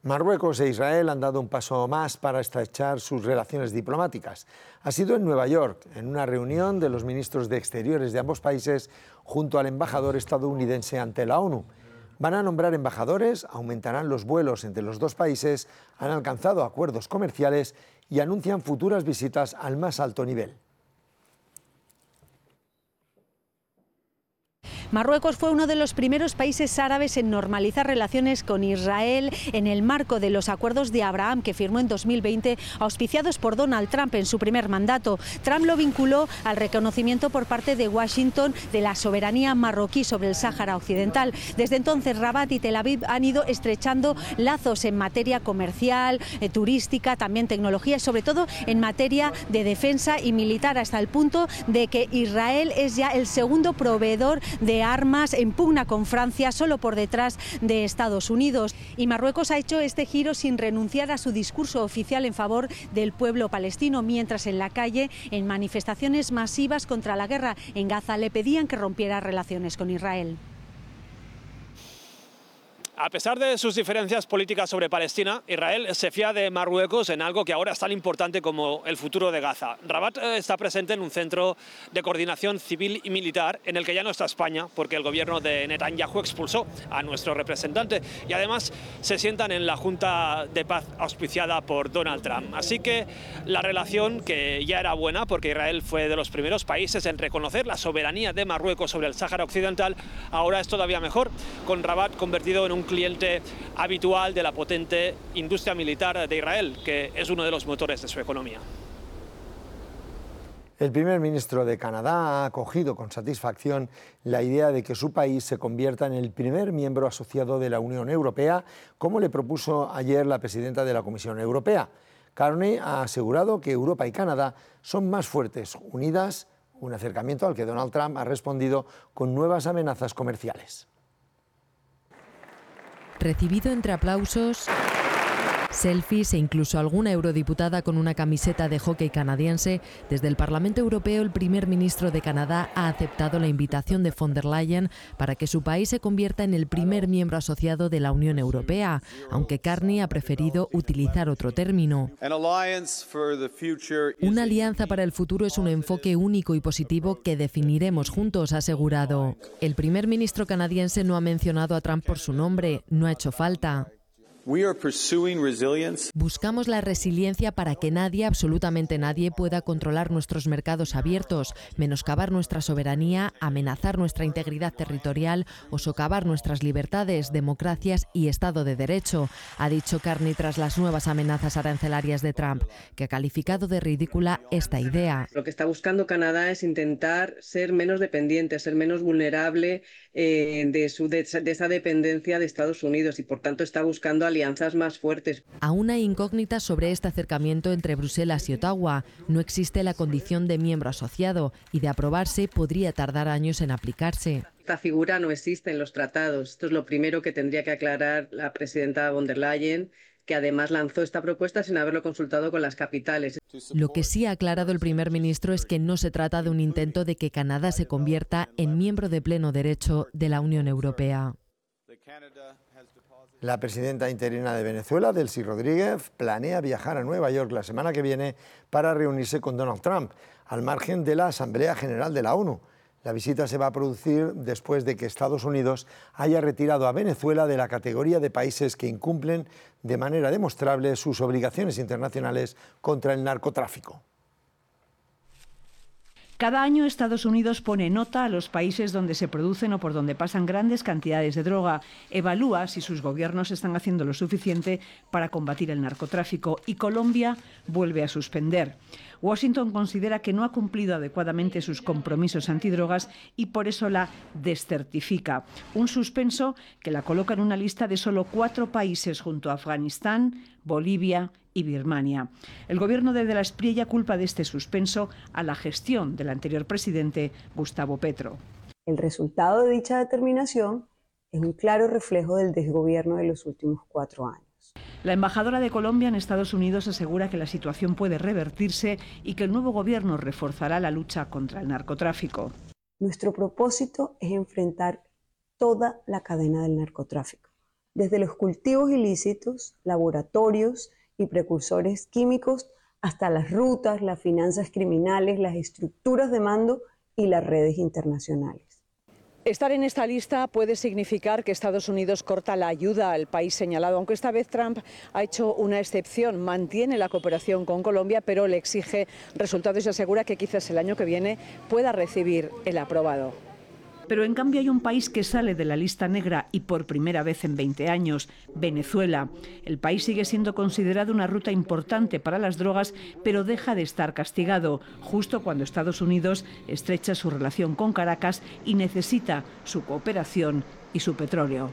Marruecos e Israel han dado un paso más para estrechar sus relaciones diplomáticas. Ha sido en Nueva York, en una reunión de los ministros de Exteriores de ambos países junto al embajador estadounidense ante la ONU. Van a nombrar embajadores, aumentarán los vuelos entre los dos países, han alcanzado acuerdos comerciales y anuncian futuras visitas al más alto nivel. Marruecos fue uno de los primeros países árabes en normalizar relaciones con Israel en el marco de los acuerdos de Abraham que firmó en 2020, auspiciados por Donald Trump en su primer mandato. Trump lo vinculó al reconocimiento por parte de Washington de la soberanía marroquí sobre el Sáhara Occidental. Desde entonces, Rabat y Tel Aviv han ido estrechando lazos en materia comercial, turística, también tecnología y sobre todo en materia de defensa y militar, hasta el punto de que Israel es ya el segundo proveedor de armas en pugna con Francia, solo por detrás de Estados Unidos. Y Marruecos ha hecho este giro sin renunciar a su discurso oficial en favor del pueblo palestino, mientras en la calle, en manifestaciones masivas contra la guerra en Gaza, le pedían que rompiera relaciones con Israel. A pesar de sus diferencias políticas sobre Palestina, Israel se fía de Marruecos en algo que ahora es tan importante como el futuro de Gaza. Rabat está presente en un centro de coordinación civil y militar en el que ya no está España, porque el gobierno de Netanyahu expulsó a nuestro representante, y además se sientan en la Junta de Paz auspiciada por Donald Trump. Así que la relación, que ya era buena porque Israel fue de los primeros países en reconocer la soberanía de Marruecos sobre el Sáhara Occidental, ahora es todavía mejor, con Rabat convertido en un cliente habitual de la potente industria militar de Israel, que es uno de los motores de su economía. El primer ministro de Canadá ha acogido con satisfacción la idea de que su país se convierta en el primer miembro asociado de la Unión Europea, como le propuso ayer la presidenta de la Comisión Europea. Carney ha asegurado que Europa y Canadá son más fuertes unidas, un acercamiento al que Donald Trump ha respondido con nuevas amenazas comerciales. Recibido entre aplausos, selfies e incluso alguna eurodiputada con una camiseta de hockey canadiense, desde el Parlamento Europeo el primer ministro de Canadá ha aceptado la invitación de von der Leyen para que su país se convierta en el primer miembro asociado de la Unión Europea, aunque Carney ha preferido utilizar otro término. Una alianza para el futuro es un enfoque único y positivo que definiremos juntos, ha asegurado. El primer ministro canadiense no ha mencionado a Trump por su nombre, no ha hecho falta. Buscamos la resiliencia para que nadie, absolutamente nadie, pueda controlar nuestros mercados abiertos, menoscabar nuestra soberanía, amenazar nuestra integridad territorial o socavar nuestras libertades, democracias y Estado de Derecho, ha dicho Carney tras las nuevas amenazas arancelarias de Trump, que ha calificado de ridícula esta idea. Lo que está buscando Canadá es intentar ser menos dependiente, ser menos vulnerable de esa dependencia de Estados Unidos, y por tanto está buscando alianzas más fuertes. Aún hay incógnitas sobre este acercamiento entre Bruselas y Ottawa. No existe la condición de miembro asociado y, de aprobarse, podría tardar años en aplicarse. Esta figura no existe en los tratados. Esto es lo primero que tendría que aclarar la presidenta von der Leyen, que además lanzó esta propuesta sin haberlo consultado con las capitales. Lo que sí ha aclarado el primer ministro es que no se trata de un intento de que Canadá se convierta en miembro de pleno derecho de la Unión Europea. La presidenta interina de Venezuela, Delcy Rodríguez, planea viajar a Nueva York la semana que viene para reunirse con Donald Trump, al margen de la Asamblea General de la ONU. La visita se va a producir después de que Estados Unidos haya retirado a Venezuela de la categoría de países que incumplen de manera demostrable sus obligaciones internacionales contra el narcotráfico. Cada año Estados Unidos pone nota a los países donde se producen o por donde pasan grandes cantidades de droga, evalúa si sus gobiernos están haciendo lo suficiente para combatir el narcotráfico, y Colombia vuelve a suspender. Washington considera que no ha cumplido adecuadamente sus compromisos antidrogas y por eso la descertifica. Un suspenso que la coloca en una lista de solo 4 países junto a Afganistán, Bolivia y Birmania. El gobierno de la Espriella culpa de este suspenso a la gestión del anterior presidente Gustavo Petro. El resultado de dicha determinación es un claro reflejo del desgobierno de los últimos 4 años. La embajadora de Colombia en Estados Unidos asegura que la situación puede revertirse y que el nuevo gobierno reforzará la lucha contra el narcotráfico. Nuestro propósito es enfrentar toda la cadena del narcotráfico, desde los cultivos ilícitos, laboratorios y precursores químicos, hasta las rutas, las finanzas criminales, las estructuras de mando y las redes internacionales. Estar en esta lista puede significar que Estados Unidos corta la ayuda al país señalado, aunque esta vez Trump ha hecho una excepción, mantiene la cooperación con Colombia, pero le exige resultados y asegura que quizás el año que viene pueda recibir el aprobado. Pero en cambio hay un país que sale de la lista negra y por primera vez en 20 años, Venezuela. El país sigue siendo considerado una ruta importante para las drogas, pero deja de estar castigado, justo cuando Estados Unidos estrecha su relación con Caracas y necesita su cooperación y su petróleo.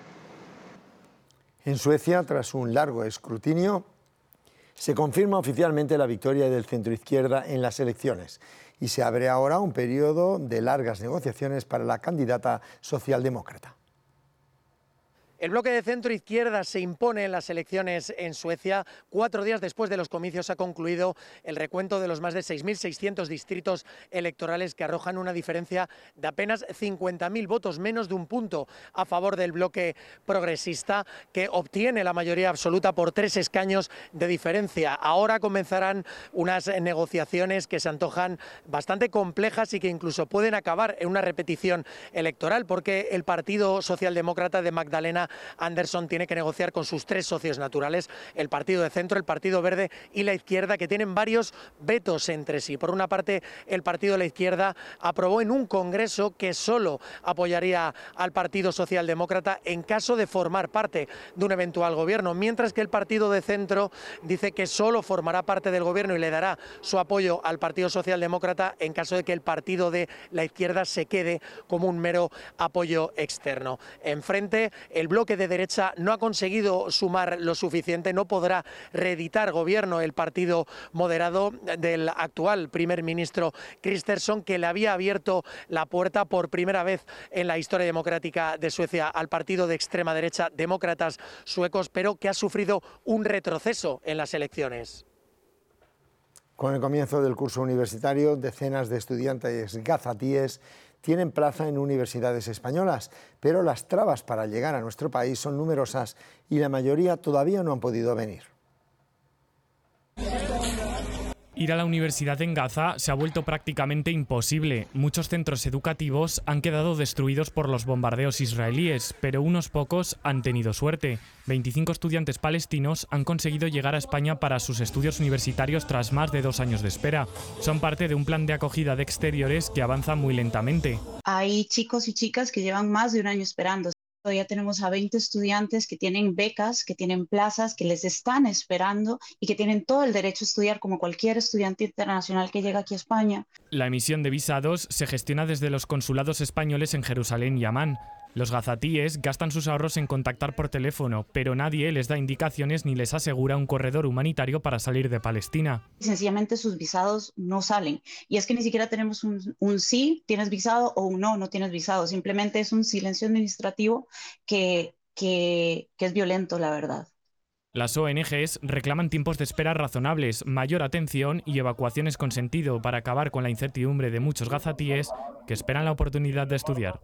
En Suecia, tras un largo escrutinio, se confirma oficialmente la victoria del centroizquierda en las elecciones y se abre ahora un periodo de largas negociaciones para la candidata socialdemócrata. El bloque de centro-izquierda se impone en las elecciones en Suecia. 4 días después de los comicios ha concluido el recuento de los más de 6.600 distritos electorales que arrojan una diferencia de apenas 50.000 votos, menos de un punto a favor del bloque progresista, que obtiene la mayoría absoluta por 3 escaños de diferencia. Ahora comenzarán unas negociaciones que se antojan bastante complejas y que incluso pueden acabar en una repetición electoral, porque el Partido Socialdemócrata de Magdalena Andersson tiene que negociar con sus 3 socios naturales, el Partido de Centro, el Partido Verde y la Izquierda, que tienen varios vetos entre sí. Por una parte, el Partido de la Izquierda aprobó en un congreso que solo apoyaría al Partido Socialdemócrata en caso de formar parte de un eventual gobierno, mientras que el Partido de Centro dice que solo formará parte del gobierno y le dará su apoyo al Partido Socialdemócrata en caso de que el Partido de la Izquierda se quede como un mero apoyo externo. Enfrente, el bloque de derecha no ha conseguido sumar lo suficiente, no podrá reeditar gobierno el partido moderado del actual primer ministro Kristersson, que le había abierto la puerta por primera vez en la historia democrática de Suecia al partido de extrema derecha Demócratas Suecos, pero que ha sufrido un retroceso en las elecciones. Con el comienzo del curso universitario, decenas de estudiantes gazatíes tienen plaza en universidades españolas, pero las trabas para llegar a nuestro país son numerosas y la mayoría todavía no han podido venir. Ir a la universidad en Gaza se ha vuelto prácticamente imposible. Muchos centros educativos han quedado destruidos por los bombardeos israelíes, pero unos pocos han tenido suerte. 25 estudiantes palestinos han conseguido llegar a España para sus estudios universitarios tras más de 2 años de espera. Son parte de un plan de acogida de exteriores que avanza muy lentamente. Hay chicos y chicas que llevan más de 1 año esperando. Ya tenemos a 20 estudiantes que tienen becas, que tienen plazas, que les están esperando y que tienen todo el derecho a estudiar como cualquier estudiante internacional que llega aquí a España. La emisión de visados se gestiona desde los consulados españoles en Jerusalén y Amán. Los gazatíes gastan sus ahorros en contactar por teléfono, pero nadie les da indicaciones ni les asegura un corredor humanitario para salir de Palestina. Sencillamente sus visados no salen. Y es que ni siquiera tenemos un sí, tienes visado, o un no, no tienes visado. Simplemente es un silencio administrativo que es violento, la verdad. Las ONGs reclaman tiempos de espera razonables, mayor atención y evacuaciones con sentido para acabar con la incertidumbre de muchos gazatíes que esperan la oportunidad de estudiar.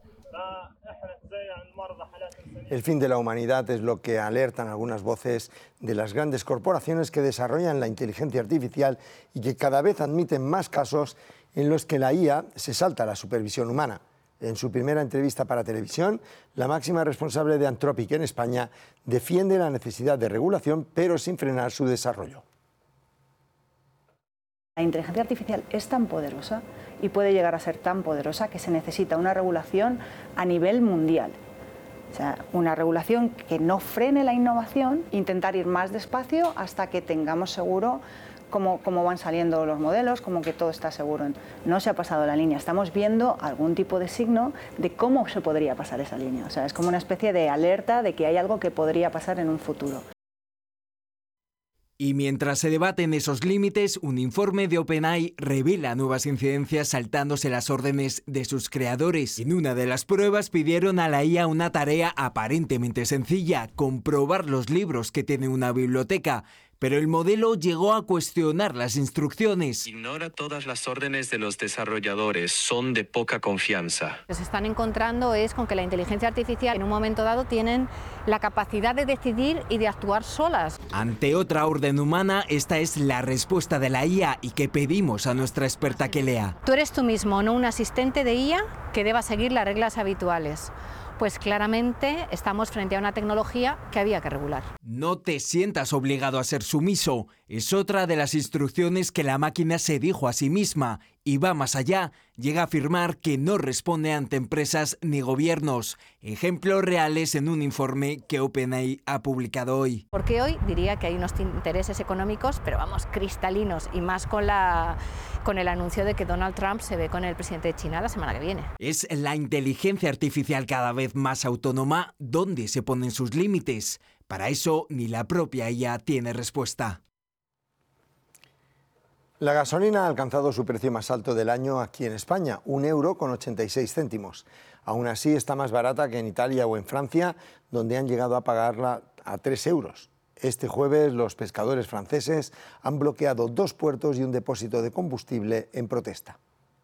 El fin de la humanidad es lo que alertan algunas voces de las grandes corporaciones que desarrollan la inteligencia artificial y que cada vez admiten más casos en los que la IA se salta a la supervisión humana. En su primera entrevista para televisión, la máxima responsable de Anthropic en España defiende la necesidad de regulación, pero sin frenar su desarrollo. La inteligencia artificial es tan poderosa y puede llegar a ser tan poderosa que se necesita una regulación a nivel mundial. O sea, una regulación que no frene la innovación, intentar ir más despacio hasta que tengamos seguro cómo van saliendo los modelos, como que todo está seguro. No se ha pasado la línea, estamos viendo algún tipo de signo de cómo se podría pasar esa línea. O sea, es como una especie de alerta de que hay algo que podría pasar en un futuro. Y mientras se debaten esos límites, un informe de OpenAI revela nuevas incidencias saltándose las órdenes de sus creadores. En una de las pruebas pidieron a la IA una tarea aparentemente sencilla, comprobar los libros que tiene una biblioteca. pero el modelo llegó a cuestionar las instrucciones. Ignora todas las órdenes de los desarrolladores, son de poca confianza. Lo que se están encontrando es con que la inteligencia artificial en un momento dado tienen la capacidad de decidir y de actuar solas. Ante otra orden humana, esta es la respuesta de la IA y que pedimos a nuestra experta que lea. Tú eres tú mismo, no un asistente de IA que deba seguir las reglas habituales. Pues claramente estamos frente a una tecnología que había que regular. No te sientas obligado a ser sumiso. Es otra de las instrucciones que la máquina se dijo a sí misma y va más allá. Llega a afirmar que no responde ante empresas ni gobiernos. Ejemplos reales en un informe que OpenAI ha publicado hoy. Porque hoy diría que hay unos intereses económicos, pero vamos, cristalinos, y más con el anuncio de que Donald Trump se ve con el presidente de China la semana que viene. Es la inteligencia artificial cada vez más autónoma donde se ponen sus límites. Para eso ni la propia IA tiene respuesta. La gasolina ha alcanzado su precio más alto del año aquí en España, 1,86 €. Aún así está más barata que en Italia o en Francia, donde han llegado a pagarla a 3 €. Este jueves los pescadores franceses han bloqueado 2 puertos y un depósito de combustible en protesta.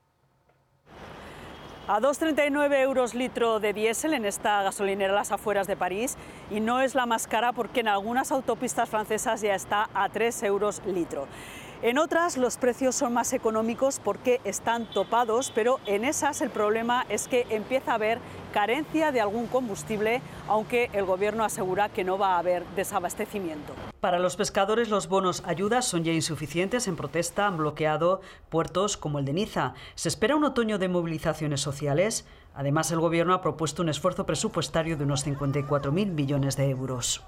A 2,39 € litro de diésel en esta gasolinera a las afueras de París, y no es la más cara porque en algunas autopistas francesas ya está a 3 € litro. En otras los precios son más económicos porque están topados, pero en esas el problema es que empieza a haber carencia de algún combustible, aunque el gobierno asegura que no va a haber desabastecimiento. Para los pescadores los bonos ayudas son ya insuficientes. En protesta han bloqueado puertos como el de Niza. Se espera un otoño de movilizaciones sociales. Además, el gobierno ha propuesto un esfuerzo presupuestario de unos 54.000 millones de euros.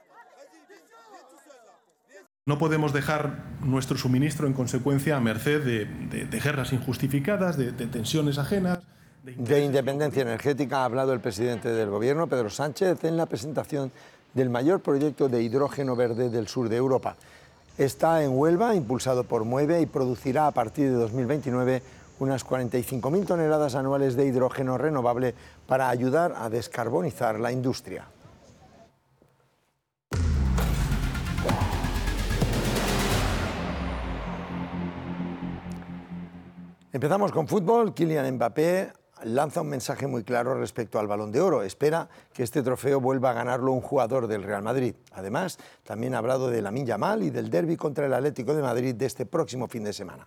No podemos dejar nuestro suministro, en consecuencia, a merced de guerras injustificadas, de tensiones ajenas. De independencia energética ha hablado el presidente del Gobierno, Pedro Sánchez, en la presentación del mayor proyecto de hidrógeno verde del sur de Europa. Está en Huelva, impulsado por Mueve, y producirá a partir de 2029 unas 45.000 toneladas anuales de hidrógeno renovable para ayudar a descarbonizar la industria. Empezamos con fútbol. Kylian Mbappé lanza un mensaje muy claro respecto al Balón de Oro. Espera que este trofeo vuelva a ganarlo un jugador del Real Madrid. Además, también ha hablado de Lamine Yamal y del derbi contra el Atlético de Madrid de este próximo fin de semana.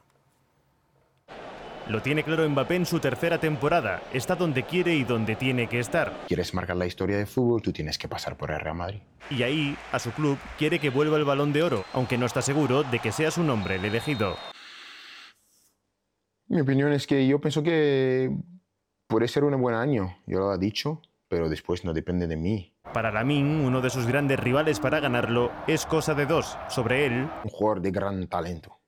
Lo tiene claro Mbappé en su tercera temporada. Está donde quiere y donde tiene que estar. Quieres marcar la historia de fútbol, tú tienes que pasar por el Real Madrid. Y ahí, a su club, quiere que vuelva el Balón de Oro, aunque no está seguro de que sea su nombre el elegido. Mi opinión es que yo pienso que puede ser un buen año, yo lo he dicho, pero después no depende de mí. Para Lamine, uno de sus grandes rivales para ganarlo, es cosa de dos. Sobre él, un jugador de gran talento,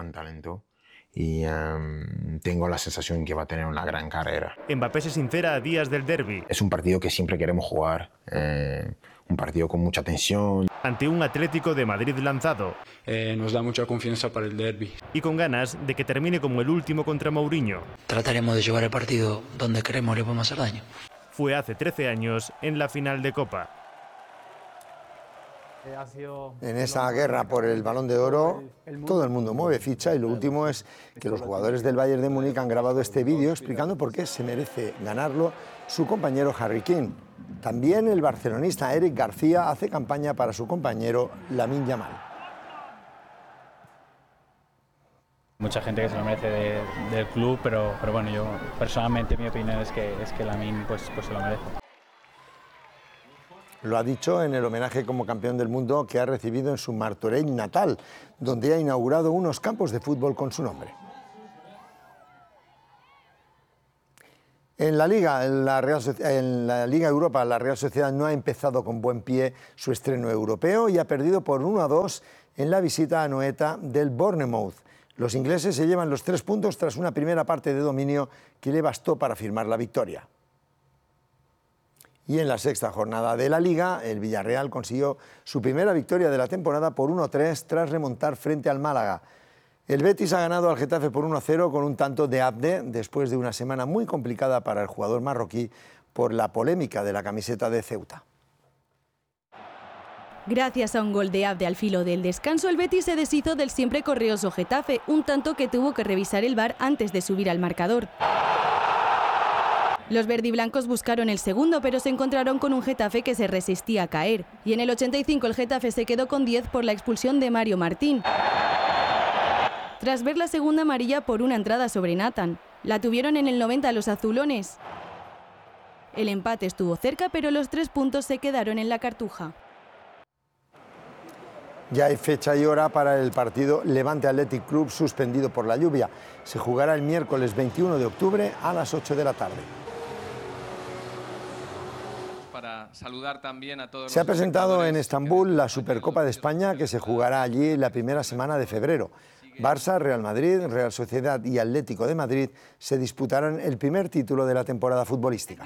y tengo la sensación que va a tener una gran carrera. Mbappé se sincera a días del derbi. Es un partido que siempre queremos jugar, un partido con mucha tensión. Ante un Atlético de Madrid lanzado. Nos da mucha confianza para el derbi. Y con ganas de que termine como el último contra Mourinho. Trataremos de llevar el partido donde queremos y le podemos hacer daño. Fue hace 13 años en la final de Copa. En esa guerra por el Balón de Oro, todo el mundo mueve ficha, y lo último es que los jugadores del Bayern de Múnich han grabado este vídeo explicando por qué se merece ganarlo su compañero Harry Kane. También el barcelonista Eric García hace campaña para su compañero Lamine Yamal. Mucha gente que se lo merece del club, pero bueno, yo personalmente mi opinión es que Lamine pues se lo merece. Lo ha dicho en el homenaje como campeón del mundo que ha recibido en su Martorell natal, donde ha inaugurado unos campos de fútbol con su nombre. En la Liga Europa, la Real Sociedad no ha empezado con buen pie su estreno europeo y ha perdido por 1-2 en la visita a Anoeta del Bournemouth. Los ingleses se llevan los 3 puntos tras una primera parte de dominio que le bastó para firmar la victoria. Y en la sexta jornada de la Liga, el Villarreal consiguió su primera victoria de la temporada por 1-3 tras remontar frente al Málaga. El Betis ha ganado al Getafe por 1-0 con un tanto de Abde, después de una semana muy complicada para el jugador marroquí por la polémica de la camiseta de Ceuta. Gracias a un gol de Abde al filo del descanso, el Betis se deshizo del siempre correoso Getafe, un tanto que tuvo que revisar el VAR antes de subir al marcador. Los verdiblancos buscaron el segundo, pero se encontraron con un Getafe que se resistía a caer. Y en el 85 el Getafe se quedó con 10 por la expulsión de Mario Martín, tras ver la segunda amarilla por una entrada sobre Nathan. La tuvieron en el 90 los azulones. El empate estuvo cerca, pero los 3 puntos se quedaron en la Cartuja. Ya hay fecha y hora para el partido Levante Athletic Club suspendido por la lluvia. Se jugará el miércoles 21 de octubre a las 8 de la tarde. Para saludar también a todos. Se ha presentado en Estambul la Supercopa de España, que se jugará allí la primera semana de febrero. Barça, Real Madrid, Real Sociedad y Atlético de Madrid se disputarán el primer título de la temporada futbolística.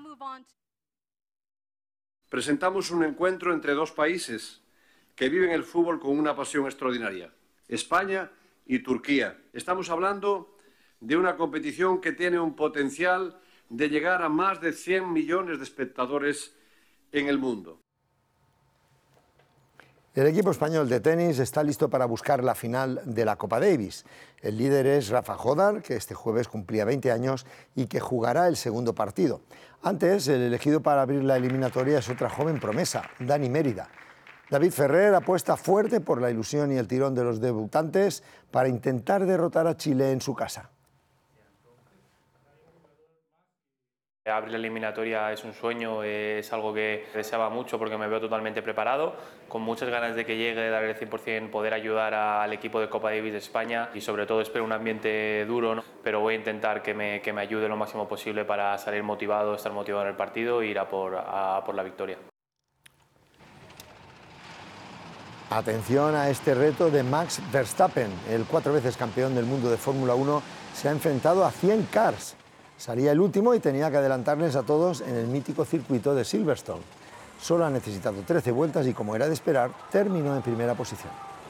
Presentamos un encuentro entre dos países que viven el fútbol con una pasión extraordinaria, España y Turquía. Estamos hablando de una competición que tiene un potencial de llegar a más de 100 millones de espectadores en el mundo. El equipo español de tenis está listo para buscar la final de la Copa Davis. El líder es Rafa Jodar, que este jueves cumplía 20 años y que jugará el segundo partido. Antes, el elegido para abrir la eliminatoria es otra joven promesa, Dani Mérida. David Ferrer apuesta fuerte por la ilusión y el tirón de los debutantes para intentar derrotar a Chile en su casa. Abrir la eliminatoria es un sueño, es algo que deseaba mucho porque me veo totalmente preparado, con muchas ganas de que llegue, dar el 100%, poder ayudar al equipo de Copa Davis de España y sobre todo espero un ambiente duro, ¿no? Pero voy a intentar que me ayude lo máximo posible para salir motivado, estar motivado en el partido e ir a por la victoria. Atención a este reto de Max Verstappen. El 4 veces campeón del mundo de Fórmula 1 se ha enfrentado a 100 cars. Salía el último y tenía que adelantarles a todos en el mítico circuito de Silverstone. Solo ha necesitado 13 vueltas y, como era de esperar, terminó en primera posición.